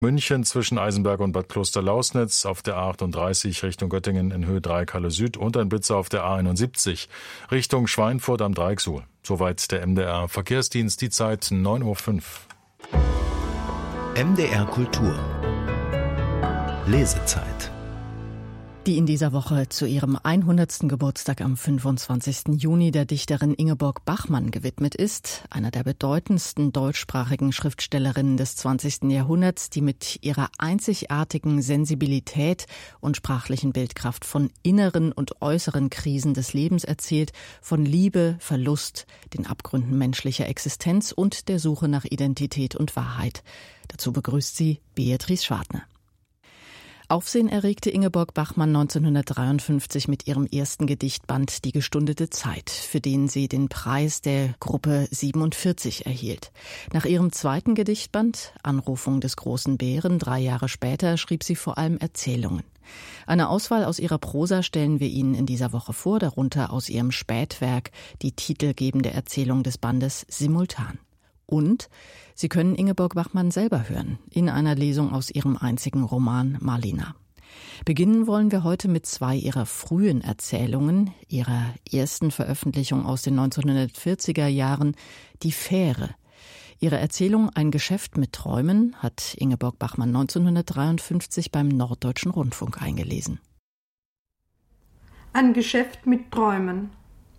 München zwischen Eisenberg und Bad Klosterlausnitz, auf der A38 Richtung Göttingen in Höhe Dreieckhalle Süd und ein Blitzer auf der A71 Richtung Schweinfurt am Dreiecksuhl. Soweit der MDR Verkehrsdienst, die Zeit 9:05 Uhr. MDR Kultur Lesezeit. Die in dieser Woche zu ihrem 100. Geburtstag am 25. Juni der Dichterin Ingeborg Bachmann gewidmet ist, einer der bedeutendsten deutschsprachigen Schriftstellerinnen des 20. Jahrhunderts, die mit ihrer einzigartigen Sensibilität und sprachlichen Bildkraft von inneren und äußeren Krisen des Lebens erzählt, von Liebe, Verlust, den Abgründen menschlicher Existenz und der Suche nach Identität und Wahrheit. Dazu begrüßt sie Beatrice Schwartner. Aufsehen erregte Ingeborg Bachmann 1953 mit ihrem ersten Gedichtband Die gestundete Zeit, für den sie den Preis der Gruppe 47 erhielt. Nach ihrem zweiten Gedichtband, Anrufung des großen Bären, 3 Jahre später, schrieb sie vor allem Erzählungen. Eine Auswahl aus ihrer Prosa stellen wir Ihnen in dieser Woche vor, darunter aus ihrem Spätwerk die titelgebende Erzählung des Bandes Simultan. Und Sie können Ingeborg Bachmann selber hören, in einer Lesung aus ihrem einzigen Roman Marlina. Beginnen wollen wir heute mit 2 ihrer frühen Erzählungen, ihrer ersten Veröffentlichung aus den 1940er Jahren, Die Fähre. Ihre Erzählung Ein Geschäft mit Träumen hat Ingeborg Bachmann 1953 beim Norddeutschen Rundfunk eingelesen. Ein Geschäft mit Träumen.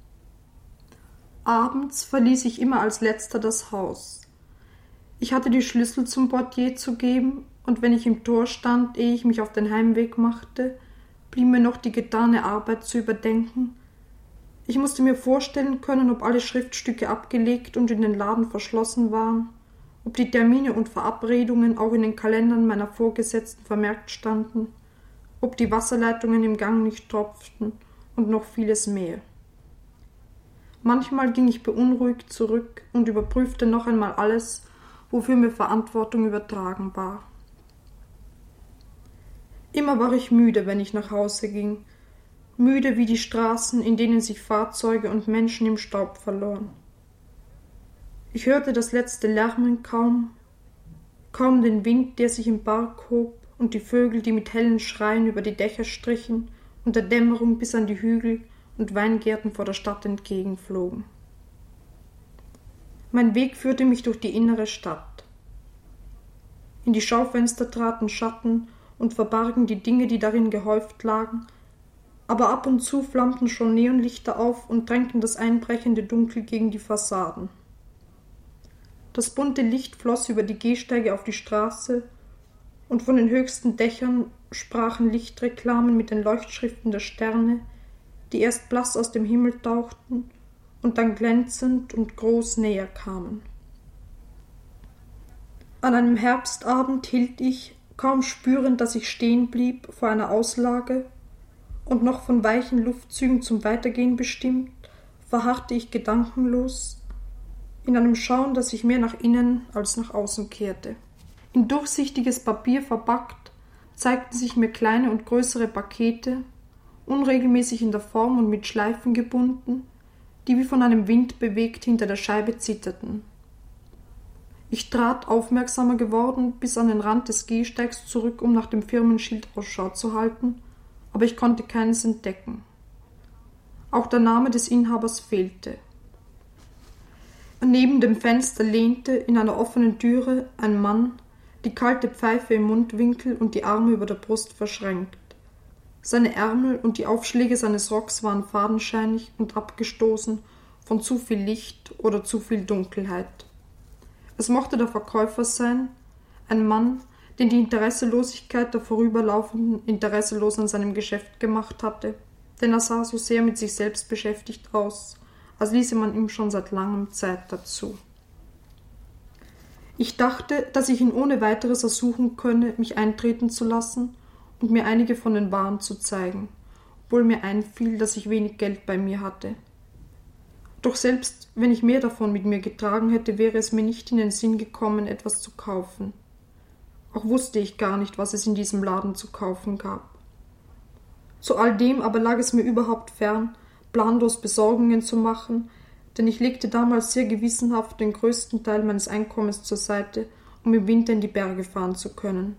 Abends verließ ich immer als Letzter das Haus. Ich hatte die Schlüssel zum Portier zu geben, und wenn ich im Tor stand, ehe ich mich auf den Heimweg machte, blieb mir noch die getane Arbeit zu überdenken. Ich musste mir vorstellen können, ob alle Schriftstücke abgelegt und in den Laden verschlossen waren, ob die Termine und Verabredungen auch in den Kalendern meiner Vorgesetzten vermerkt standen, ob die Wasserleitungen im Gang nicht tropften und noch vieles mehr. Manchmal ging ich beunruhigt zurück und überprüfte noch einmal alles, wofür mir Verantwortung übertragen war. Immer war ich müde, wenn ich nach Hause ging, müde wie die Straßen, in denen sich Fahrzeuge und Menschen im Staub verloren. Ich hörte das letzte Lärmen kaum den Wind, der sich im Park hob, und die Vögel, die mit hellen Schreien über die Dächer strichen und der Dämmerung bis an die Hügel und Weingärten vor der Stadt entgegenflogen. Mein Weg führte mich durch die innere Stadt. In die Schaufenster traten Schatten und verbargen die Dinge, die darin gehäuft lagen, aber ab und zu flammten schon Neonlichter auf und drängten das einbrechende Dunkel gegen die Fassaden. Das bunte Licht floss über die Gehsteige auf die Straße, und von den höchsten Dächern sprachen Lichtreklamen mit den Leuchtschriften der Sterne, die erst blass aus dem Himmel tauchten und dann glänzend und groß näher kamen. An einem Herbstabend hielt ich, kaum spürend, dass ich stehen blieb, vor einer Auslage, und noch von weichen Luftzügen zum Weitergehen bestimmt, verharrte ich gedankenlos in einem Schauen, das sich mehr nach innen als nach außen kehrte. In durchsichtiges Papier verpackt zeigten sich mir kleine und größere Pakete, unregelmäßig in der Form und mit Schleifen gebunden, die wie von einem Wind bewegt hinter der Scheibe zitterten. Ich trat, aufmerksamer geworden, bis an den Rand des Gehsteigs zurück, um nach dem Firmenschild Ausschau zu halten, aber ich konnte keines entdecken. Auch der Name des Inhabers fehlte. Neben dem Fenster lehnte, in einer offenen Türe, ein Mann, die kalte Pfeife im Mundwinkel und die Arme über der Brust verschränkt. Seine Ärmel und die Aufschläge seines Rocks waren fadenscheinig und abgestoßen von zu viel Licht oder zu viel Dunkelheit. Es mochte der Verkäufer sein, ein Mann, den die Interesselosigkeit der Vorüberlaufenden interesselos an seinem Geschäft gemacht hatte, denn er sah so sehr mit sich selbst beschäftigt aus, als ließe man ihm schon seit langem Zeit dazu. Ich dachte, dass ich ihn ohne weiteres ersuchen könne, mich eintreten zu lassen und mir einige von den Waren zu zeigen, obwohl mir einfiel, dass ich wenig Geld bei mir hatte. Doch selbst wenn ich mehr davon mit mir getragen hätte, wäre es mir nicht in den Sinn gekommen, etwas zu kaufen. Auch wusste ich gar nicht, was es in diesem Laden zu kaufen gab. Zu all dem aber lag es mir überhaupt fern, planlos Besorgungen zu machen, denn ich legte damals sehr gewissenhaft den größten Teil meines Einkommens zur Seite, um im Winter in die Berge fahren zu können.